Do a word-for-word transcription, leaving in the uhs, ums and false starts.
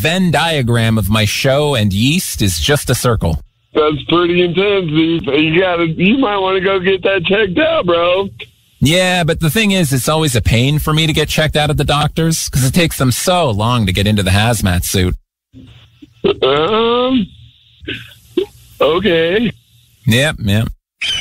Venn diagram of my show and yeast is just a circle. That's pretty intense. You gotta, you might want to go get that checked out, bro. Yeah, but the thing is, it's always a pain for me to get checked out at the doctors because it takes them so long to get into the hazmat suit. Um, okay. Yep, yep.